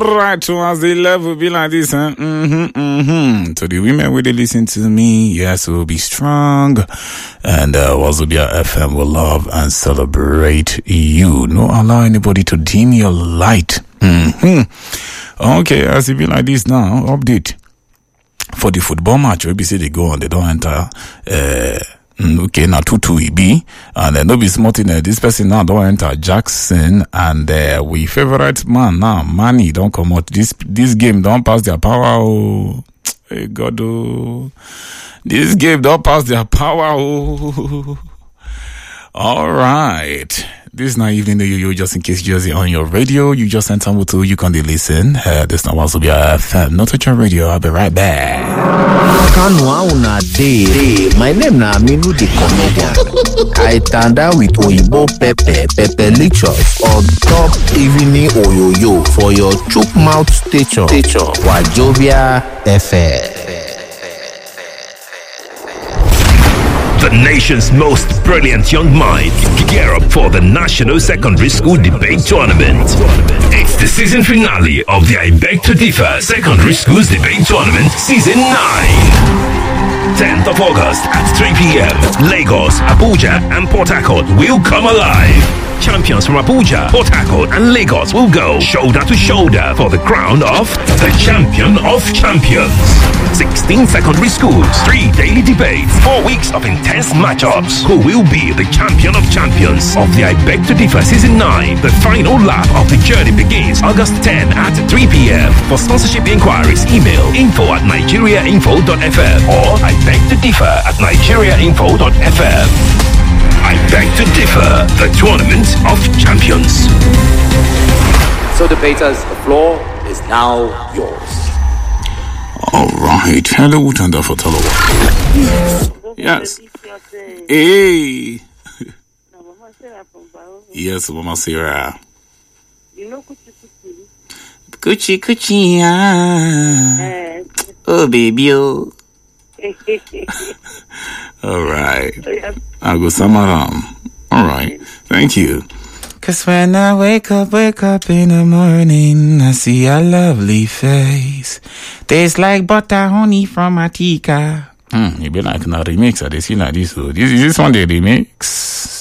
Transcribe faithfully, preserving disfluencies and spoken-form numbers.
Alright, towards the level be like this, huh? Mm-hmm, mm-hmm. To the women where they listen to me, yes, we'll be strong. And uh, Wazobia F M will love and celebrate you. No allow anybody to dim your light. Mm-hmm. Okay, as it be like this now, update. For the football match, we say they go on, they don't enter, uh, okay, now two two E B, and then uh, no be smarting. Uh, this person now don't enter Jackson, and uh, we favorite man now, Manny don't come out. This this game don't pass their power. Oh, hey God, oh, this game don't pass their power. Oh, all right. This is not evening you, you just in case Jersey on your radio. You just sent time to you can listen. Uh, this now also be a fan, not touch your radio. I'll be right back. My name na Aminu the comedian. I tanda with Oyibo Pepe Pepe lectures on top evening oyoyo for your chook mouth station. Station Wazobia F M. The nation's most brilliant young minds gear up for the National Secondary School Debate Tournament. It's the season finale of the I Beg to Differ Secondary Schools Debate Tournament Season nine. tenth of August at three p.m. Lagos, Abuja and Port Harcourt will come alive. Champions from Abuja, Port Harcourt and Lagos will go shoulder to shoulder for the crown of the Champion of Champions. sixteen secondary schools, three daily debates, four weeks of intense matchups. Who will be the Champion of Champions of the I Beg to Differ Season nine? The final lap of the journey begins August tenth at three p.m. For sponsorship inquiries, email info at nigeriainfo dot f m or I beg to differ at nigeriainfo dot f m. I Beg to Differ, the Tournament of Champions. So debaters, the floor is now yours. All right. Hello, Utanda for Talawa. Yes. Hey. Yes, Mama Sarah. You know Kuchi Kuchi Kuchi? Kuchi, ah. Oh, baby, oh. All right. I'll go samaram. All right. Thank you. Cause when I wake up, wake up in the morning, I see a lovely face. Tastes like butter, honey from Atika. Hmm, you be like, no remix. I see like this. So this is this one the remix.